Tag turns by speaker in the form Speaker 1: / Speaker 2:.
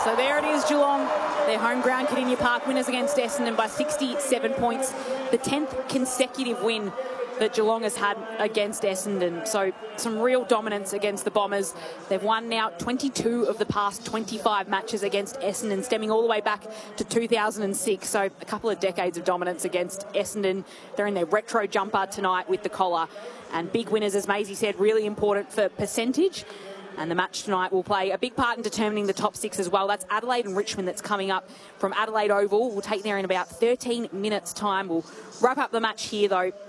Speaker 1: So there it is, Geelong. Their home ground, Kardinia Park, winners against Essendon by 67 points. The 10th consecutive win that Geelong has had against Essendon. So some real dominance against the Bombers. They've won now 22 of the past 25 matches against Essendon, stemming all the way back to 2006. So a couple of decades of dominance against Essendon. They're in their retro jumper tonight with the collar. And big winners, as Maisie said, really important for percentage. And the match tonight will play a big part in determining the top six as well. That's Adelaide and Richmond that's coming up from Adelaide Oval. We'll take there in about 13 minutes' time. We'll wrap up the match here, though.